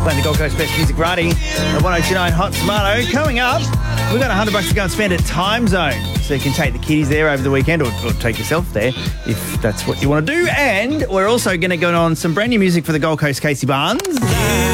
Playing the Gold Coast Best Music Friday at 1029 Hot Tomato. Coming up, we've got $100 to go and spend at Time Zone. So you can take the kiddies there over the weekend or take yourself there if that's what you want to do. And we're also going to go on some brand new music for the Gold Coast, Casey Barnes.